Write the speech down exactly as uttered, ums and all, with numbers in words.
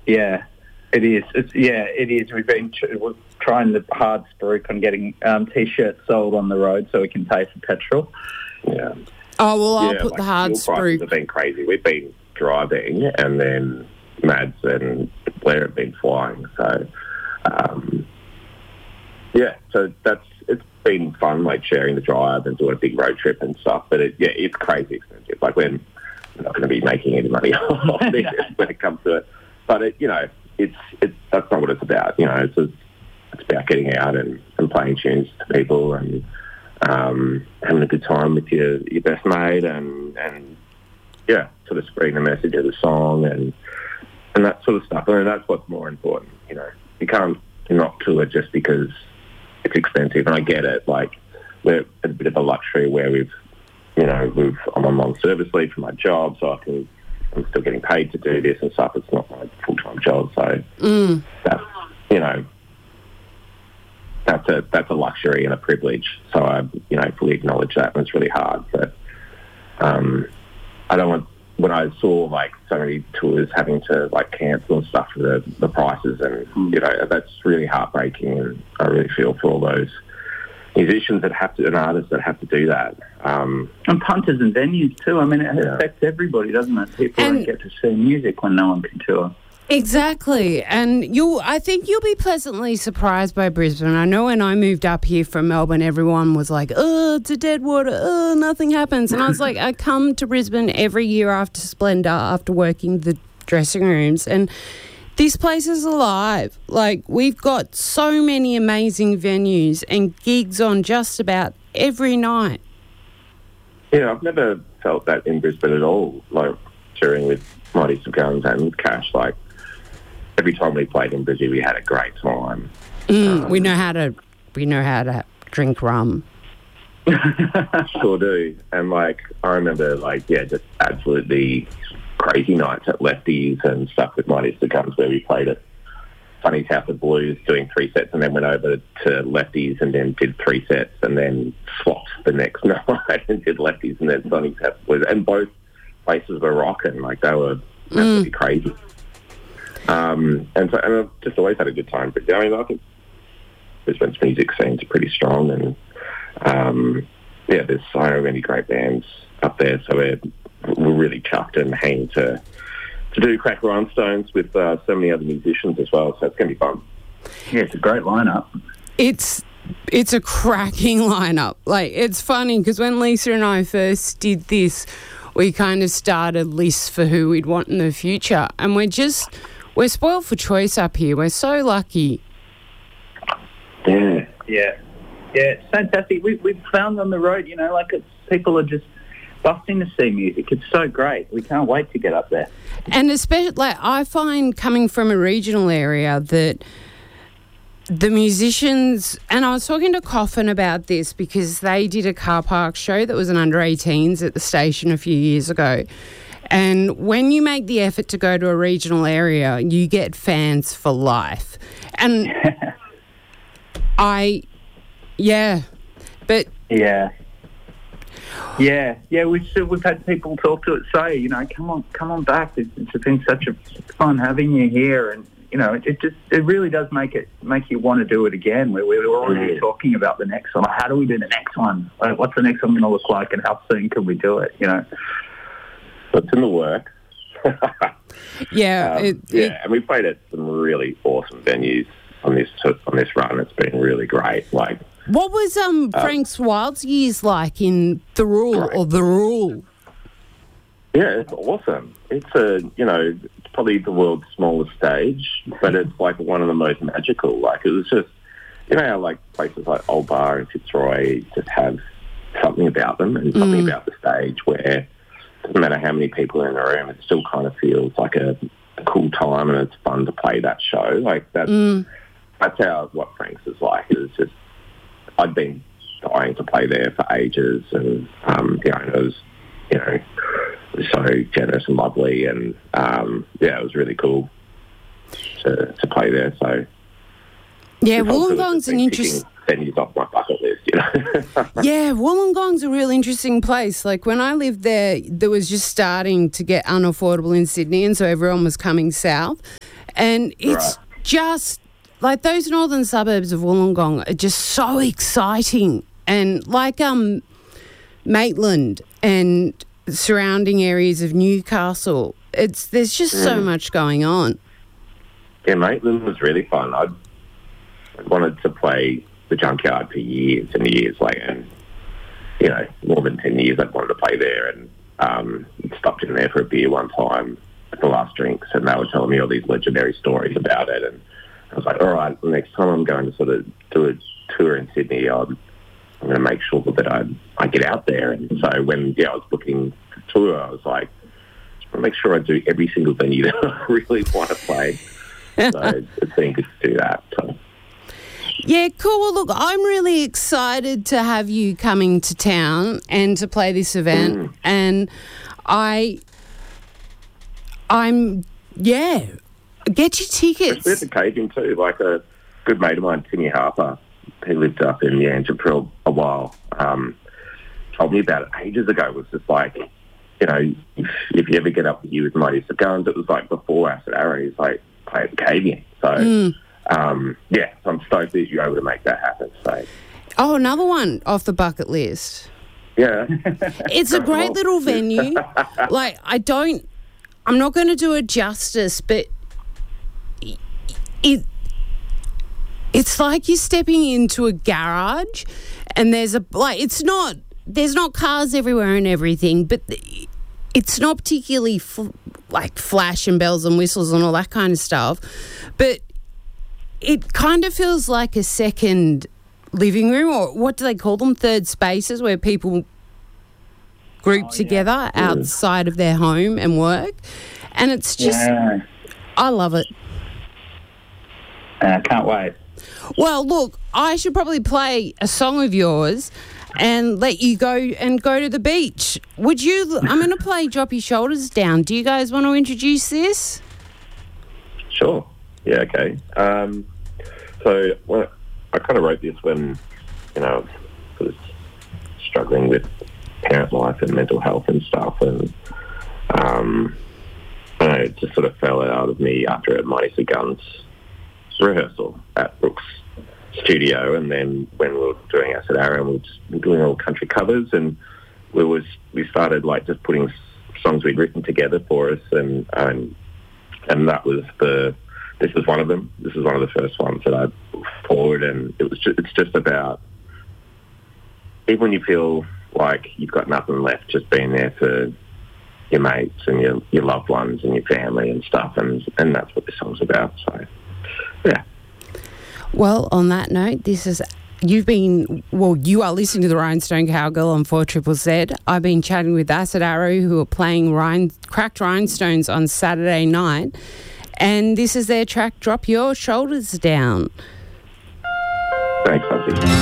Yeah, it is. It's, yeah, it is. We've been we're trying the hard spruik on getting um, T-shirts sold on the road so we can pay for petrol. Yeah. Oh, well, I'll yeah, put like the hard fuel prices spruik. have been crazy. We've been driving and then Mads and Blair have been flying. So, um, yeah, so that's it's been fun, like sharing the drive and doing a big road trip and stuff. But, it, yeah, it's crazy expensive. Like, we're not going to be making any money off this when it comes to it. But, it, you know, it's it's that's not what it's about. You know, it's just, it's about getting out and, and playing tunes to people and um, having a good time with your, your best mate and, and, yeah, sort of spreading the message of the song and and that sort of stuff. I mean, that's what's more important, you know. You can't not tour just because it's expensive, and I get it. Like, we're at a bit of a luxury where we've, you know, we've, I'm on long service leave for my job, so I can, I'm still getting paid to do this and stuff. It's not my full-time job, so Mm. that's, you know, that's a that's a luxury and a privilege. So I, you know, fully acknowledge that, and it's really hard. But um, I don't want, when I saw like so many tours having to like cancel and stuff for the, the prices, and Mm. you know, that's really heartbreaking. And I really feel for all those musicians that have to, and artists that have to do that. Um, And punters and venues too. I mean, it Yeah. affects everybody, doesn't it? People And- don't get to see music when no one can tour. Exactly. And you'll, I think you'll be pleasantly surprised by Brisbane. I know when I moved up here from Melbourne, everyone was like, oh, it's a dead water, oh, nothing happens. And I was like, I come to Brisbane every year after Splendour, after working the dressing rooms, and this place is alive. Like, we've got so many amazing venues and gigs on just about every night. Yeah, I've never felt that in Brisbane at all, like touring with Mighty Some Guns and Cash. Like, every time we played in Brisbane, we had a great time. Mm, Um, we know how to, we know how to drink rum. Sure do. And, like, I remember, like, yeah, just absolutely crazy nights at Lefties and stuff with Mighty Some Guns where we played at Funny's House of Blues doing three sets and then went over to Lefties and then did three sets and then swapped the next night and did Lefties and then Funny's House of Blues. And both places were rocking. Like, they were absolutely mm. crazy. Um, and so, and I've just always had a good time. But I mean, I think Brisbane's music scenes are pretty strong, and um, yeah, there's so many great bands up there. So we're we're really chuffed and hanging to to do Crack Rhinestones with uh, so many other musicians as well. So it's going to be fun. Yeah, it's a great lineup. It's it's a cracking lineup. Like, it's funny because when Lisa and I first did this, we kind of started lists for who we'd want in the future, and we're just we're spoiled for choice up here. We're so lucky. Yeah, Yeah, yeah, it's fantastic. We we've found on the road, you know, like it's people are just busting to see music. It's so great. We can't wait to get up there. And especially, like, I find coming from a regional area that the musicians, and I was talking to Coffin about this because they did a car park show that was an under eighteens at the station a few years ago. And when you make the effort to go to a regional area, you get fans for life. And I, yeah, but... Yeah. Yeah, yeah, we've, we've had people talk to it, say, you know, come on, come on back. It's, it's been such a fun having you here, and you know, it, it just it really does make it make you want to do it again. We're, we're already Mm. talking about the next one. How do we do the next one? Like, what's the next one going to look like, and how soon can we do it? You know, but it's in the work. Yeah, um, it, yeah, it, and we played at some really awesome venues on this on this run. It's been really great. Like, what was um, Frank Swild's years like in The Rule or The Rule? Yeah, it's awesome. It's a, you know, it's probably the world's smallest stage, but it's like one of the most magical. Like, it was just, you know how like places like Old Bar and Fitzroy just have something about them and something Mm. about the stage where it doesn't matter how many people are in the room, it still kind of feels like a, a cool time and it's fun to play that show. Like, that's, Mm. that's how what Frank's is like. It was just, I'd been dying to play there for ages, and um, the owners, you know, was so generous and lovely, and um, yeah, it was really cool to to play there. So Yeah, if I could have Wollongong's just an been interesting... picking venues off my bucket list, you know. Yeah, Wollongong's a real interesting place. Like, when I lived there, there was just starting to get unaffordable in Sydney, and so everyone was coming south. And it's Right. just like those northern suburbs of Wollongong are just so exciting. And like um, Maitland and surrounding areas of Newcastle, it's there's just so Mm. much going on. Yeah, Maitland was really fun. I'd, I wanted to play the Junkyard for years and years, like, and you know, more than ten years I'd wanted to play there, and um, stopped in there for a beer one time at the last drinks, and they were telling me all these legendary stories about it, and I was like, all right, next time I'm going to sort of do a tour in Sydney, I'm, I'm going to make sure that I I get out there. And so when yeah, I was booking the tour, I was like, I'll make sure I do every single venue that I really want to play. So it's been good to do that. So. Yeah, cool. Well, look, I'm really excited to have you coming to town and to play this event. Mm. And I, I'm, yeah, get your tickets. Especially at the caving too. Like a good mate of mine, Timmy Harper, he lived up in Yanja for a, a while, um, told me about it ages ago. It was just like, you know, if, if you ever get up with you with Mighty Guns, it was like before Acid Arrow, he's like, play at the caving. So, Mm. um, yeah, so I'm stoked that you're able to make that happen. So, Oh, another one off the bucket list. yeah. It's a great little venue. Like, I don't, I'm not going to do it justice, but it, it's like you're stepping into a garage and there's a, like, it's not, there's not cars everywhere and everything, but it's not particularly fl- like flash and bells and whistles and all that kind of stuff. But it kind of feels like a second living room, or what do they call them? Third spaces where people group Oh, yeah. together outside of their home and work. And it's just, Yeah. I love it. I can't wait. Well, look, I should probably play a song of yours and let you go and go to the beach. Would you? I'm going to play Drop Your Shoulders Down. Do you guys want to introduce this? Sure. Yeah, okay. Um, so well, I kind of wrote this when, you know, I was struggling with parent life and mental health and stuff, and um, I don't know, it just sort of fell out of me after a Mighty Guns rehearsal at Brooks Studio, and then when we were doing Acid Arrow, we were just doing all country covers, and we was we started like just putting songs we'd written together for us, and um, and that was the this was one of them. This was one of the first ones that I put forward, and it was just, it's just about even when you feel like you've got nothing left, just being there for your mates and your your loved ones and your family and stuff, and and that's what this song's about. So yeah. Well, on that note, this is you've been well. You are listening to the Rhinestone Cowgirl on four Triple Z. I've been chatting with Acid Arrow, who are playing Rhine, Cracked Rhinestones on Saturday night, and this is their track "Drop Your Shoulders Down." Thanks, Sophie.